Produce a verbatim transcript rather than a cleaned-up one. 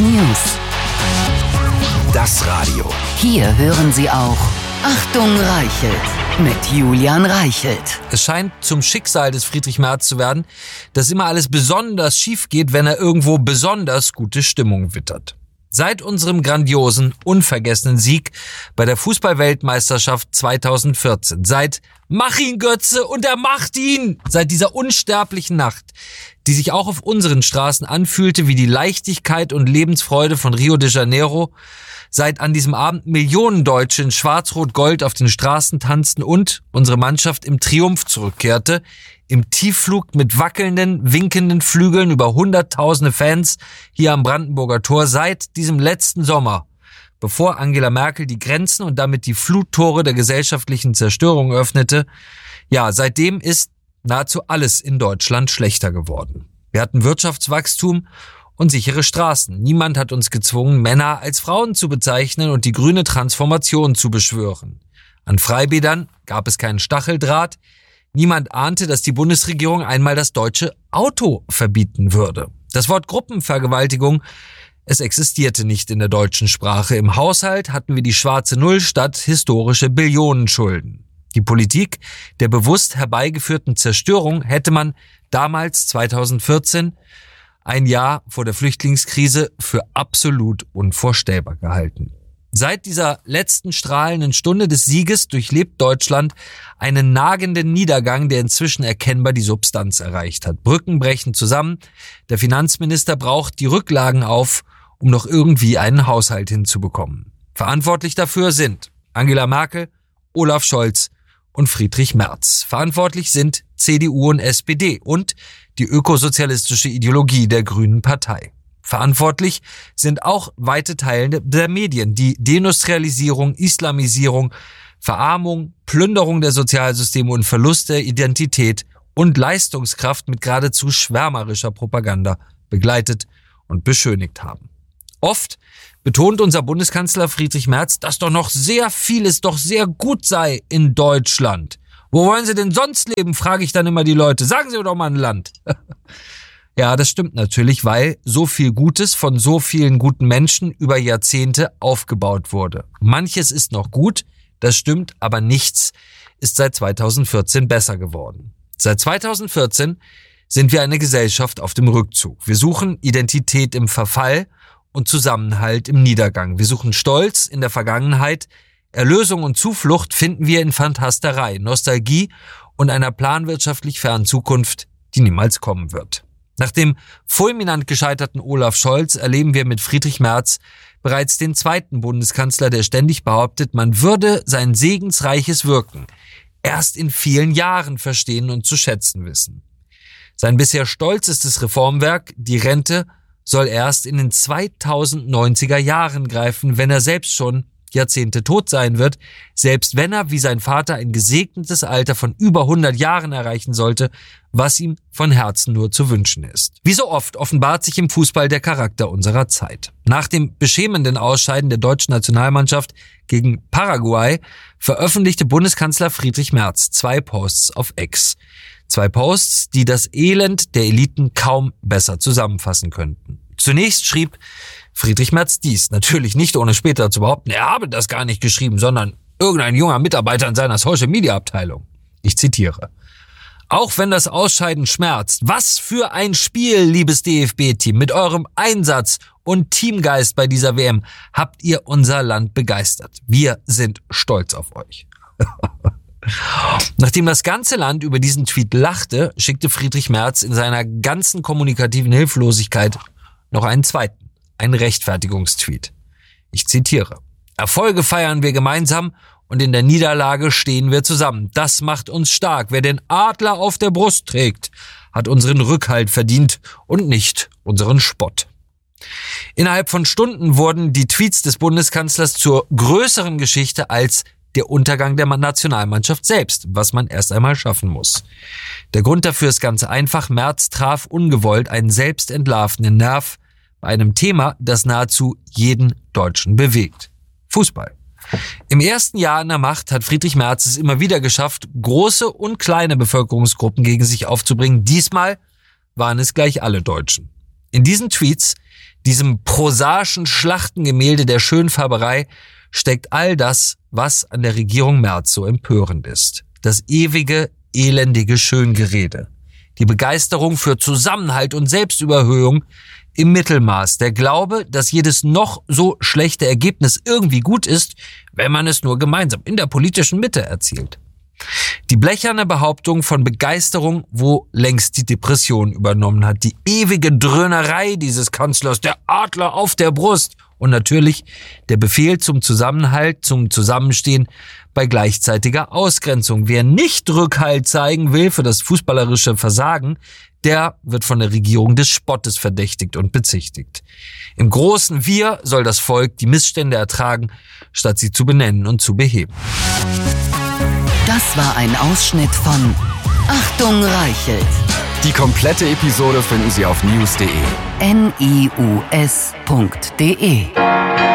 News. Das Radio. Hier hören Sie auch Achtung Reichelt mit Julian Reichelt. Es scheint zum Schicksal des Friedrich Merz zu werden, dass immer alles besonders schief geht, wenn er irgendwo besonders gute Stimmung wittert. Seit unserem grandiosen, unvergessenen Sieg bei der Fußball-Weltmeisterschaft zweitausendvierzehn, seit Mach ihn, Götze, und er macht ihn, seit dieser unsterblichen Nacht, die sich auch auf unseren Straßen anfühlte wie die Leichtigkeit und Lebensfreude von Rio de Janeiro, seit an diesem Abend Millionen Deutsche in Schwarz-Rot-Gold auf den Straßen tanzten und unsere Mannschaft im Triumph zurückkehrte, im Tiefflug mit wackelnden, winkenden Flügeln über hunderttausende Fans hier am Brandenburger Tor, seit diesem letzten Sommer, bevor Angela Merkel die Grenzen und damit die Fluttore der gesellschaftlichen Zerstörung öffnete. Ja, seitdem ist nahezu alles in Deutschland schlechter geworden. Wir hatten Wirtschaftswachstum und sichere Straßen. Niemand hat uns gezwungen, Männer als Frauen zu bezeichnen und die grüne Transformation zu beschwören. An Freibädern gab es keinen Stacheldraht. Niemand ahnte, dass die Bundesregierung einmal das deutsche Auto verbieten würde. Das Wort Gruppenvergewaltigung, es existierte nicht in der deutschen Sprache. Im Haushalt hatten wir die schwarze Null statt historische Billionenschulden. Die Politik der bewusst herbeigeführten Zerstörung hätte man damals zweitausendvierzehn, ein Jahr vor der Flüchtlingskrise, für absolut unvorstellbar gehalten. Seit dieser letzten strahlenden Stunde des Sieges durchlebt Deutschland einen nagenden Niedergang, der inzwischen erkennbar die Substanz erreicht hat. Brücken brechen zusammen. Der Finanzminister braucht die Rücklagen auf, um noch irgendwie einen Haushalt hinzubekommen. Verantwortlich dafür sind Angela Merkel, Olaf Scholz und Friedrich Merz. Verantwortlich sind C D U und S P D und die ökosozialistische Ideologie der Grünen Partei. Verantwortlich sind auch weite Teile der Medien, die Deindustrialisierung, Islamisierung, Verarmung, Plünderung der Sozialsysteme und Verlust der Identität und Leistungskraft mit geradezu schwärmerischer Propaganda begleitet und beschönigt haben. Oft betont unser Bundeskanzler Friedrich Merz, dass doch noch sehr vieles doch sehr gut sei in Deutschland. Wo wollen Sie denn sonst leben, frage ich dann immer die Leute. Sagen Sie doch mal ein Land. Ja, das stimmt natürlich, weil so viel Gutes von so vielen guten Menschen über Jahrzehnte aufgebaut wurde. Manches ist noch gut, das stimmt, aber nichts ist seit zweitausendvierzehn besser geworden. Seit zweitausendvierzehn sind wir eine Gesellschaft auf dem Rückzug. Wir suchen Identität im Verfall und Zusammenhalt im Niedergang. Wir suchen Stolz in der Vergangenheit. Erlösung und Zuflucht finden wir in Fantasterei, Nostalgie und einer planwirtschaftlich fernen Zukunft, die niemals kommen wird. Nach dem fulminant gescheiterten Olaf Scholz erleben wir mit Friedrich Merz bereits den zweiten Bundeskanzler, der ständig behauptet, man würde sein segensreiches Wirken erst in vielen Jahren verstehen und zu schätzen wissen. Sein bisher stolzestes Reformwerk, die Rente, soll erst in den zweitausendneunziger Jahren greifen, wenn er selbst schon Jahrzehnte tot sein wird, selbst wenn er wie sein Vater ein gesegnetes Alter von über hundert Jahren erreichen sollte, was ihm von Herzen nur zu wünschen ist. Wie so oft offenbart sich im Fußball der Charakter unserer Zeit. Nach dem beschämenden Ausscheiden der deutschen Nationalmannschaft gegen Paraguay veröffentlichte Bundeskanzler Friedrich Merz zwei Posts auf X. Zwei Posts, die das Elend der Eliten kaum besser zusammenfassen könnten. Zunächst schrieb Friedrich Merz dies, natürlich nicht ohne später zu behaupten, er habe das gar nicht geschrieben, sondern irgendein junger Mitarbeiter in seiner Social-Media-Abteilung. Ich zitiere: Auch wenn das Ausscheiden schmerzt, was für ein Spiel, liebes D F B-Team. Mit eurem Einsatz und Teamgeist bei dieser W M habt ihr unser Land begeistert. Wir sind stolz auf euch. Nachdem das ganze Land über diesen Tweet lachte, schickte Friedrich Merz in seiner ganzen kommunikativen Hilflosigkeit noch einen zweiten, einen Rechtfertigungstweet. Ich zitiere: Erfolge feiern wir gemeinsam und in der Niederlage stehen wir zusammen. Das macht uns stark. Wer den Adler auf der Brust trägt, hat unseren Rückhalt verdient und nicht unseren Spott. Innerhalb von Stunden wurden die Tweets des Bundeskanzlers zur größeren Geschichte als der Untergang der Nationalmannschaft selbst, was man erst einmal schaffen muss. Der Grund dafür ist ganz einfach: Merz traf ungewollt einen selbstentlarvenden Nerv bei einem Thema, das nahezu jeden Deutschen bewegt: Fußball. Im ersten Jahr an der Macht hat Friedrich Merz es immer wieder geschafft, große und kleine Bevölkerungsgruppen gegen sich aufzubringen. Diesmal waren es gleich alle Deutschen. In diesen Tweets, diesem prosaischen Schlachtengemälde der Schönfärberei, steckt all das, was an der Regierung Merz so empörend ist. Das ewige, elendige Schöngerede. Die Begeisterung für Zusammenhalt und Selbstüberhöhung im Mittelmaß. Der Glaube, dass jedes noch so schlechte Ergebnis irgendwie gut ist, wenn man es nur gemeinsam in der politischen Mitte erzielt. Die blecherne Behauptung von Begeisterung, wo längst die Depression übernommen hat. Die ewige Dröhnerei dieses Kanzlers, der Adler auf der Brust. Und natürlich der Befehl zum Zusammenhalt, zum Zusammenstehen bei gleichzeitiger Ausgrenzung. Wer nicht Rückhalt zeigen will für das fußballerische Versagen, der wird von der Regierung des Spottes verdächtigt und bezichtigt. Im großen Wir soll das Volk die Missstände ertragen, statt sie zu benennen und zu beheben. Das war ein Ausschnitt von Achtung Reichelt. Die komplette Episode finden Sie auf news punkt de. N I U S punkt de